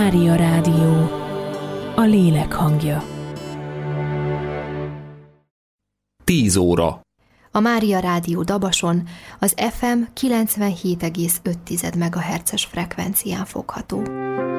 Mária Rádió, a lélek hangja. 10 óra. A Mária Rádió Dabason az FM 97,5 MHz-es frekvencián fogható.